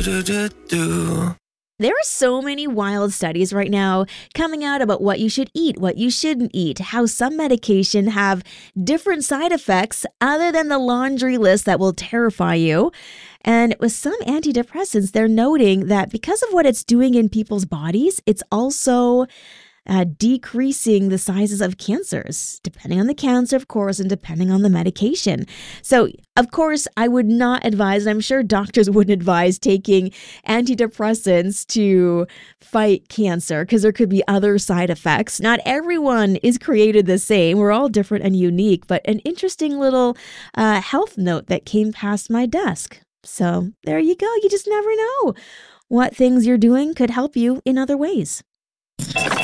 There are so many wild studies right now coming out about what you should eat, what you shouldn't eat, how some medication have different side effects other than the laundry list that will terrify you. And with some antidepressants, they're noting that because of what it's doing in people's bodies, it's also decreasing the sizes of cancers, depending on the cancer, of course, and depending on the medication. So, of course, I would not advise, and I'm sure doctors wouldn't advise taking antidepressants to fight cancer because there could be other side effects. Not everyone is created the same. We're all different and unique, but an interesting little health note that came past my desk. So there you go. You just never know what things you're doing could help you in other ways.